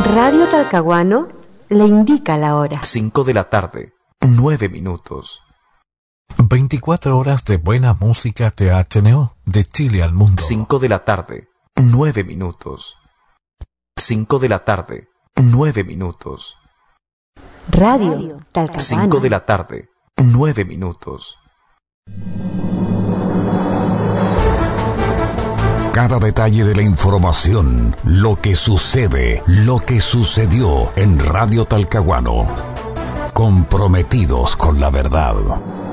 Radio Talcahuano le indica la hora. 5 de la tarde, 9 minutos. 24 horas de buena música THNO, de Chile al mundo. 5 de la tarde, 9 minutos. 5 de la tarde, 9 minutos. Radio Talcahuano. 5 de la tarde, 9 minutos. Cada detalle de la información, lo que sucede, lo que sucedió en Radio Talcahuano. Comprometidos con la verdad.